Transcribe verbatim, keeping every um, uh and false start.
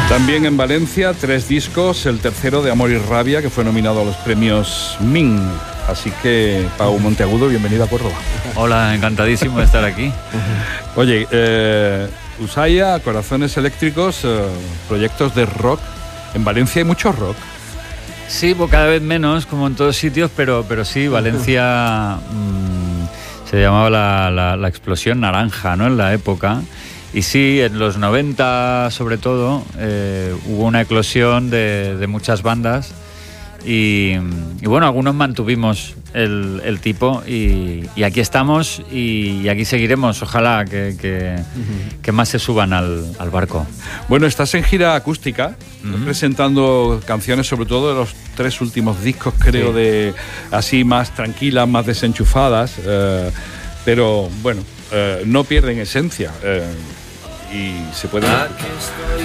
También en Valencia, tres discos, el tercero de Amor y Rabia, que fue nominado a los premios M I N. Así que, Pau Monteagudo, bienvenido a Córdoba. Hola, encantadísimo de estar aquí. Oye, eh, Usaya, Corazones Eléctricos, eh, proyectos de rock. En Valencia hay mucho rock. Sí, pues cada vez menos, como en todos sitios, pero, pero sí, Valencia mmm, se llamaba la, la, la explosión naranja, ¿no?, en la época. Y sí, en los noventa sobre todo eh, hubo una eclosión de, de muchas bandas y, y bueno, algunos mantuvimos el, el tipo y, y aquí estamos y, y aquí seguiremos. Ojalá que, que, uh-huh. que más se suban al, al barco. Bueno, estás en gira acústica, uh-huh. presentando canciones sobre todo de los tres últimos discos, creo, sí. de así más tranquilas, más desenchufadas, eh, pero bueno, eh, no pierden esencia. Eh, y se pueden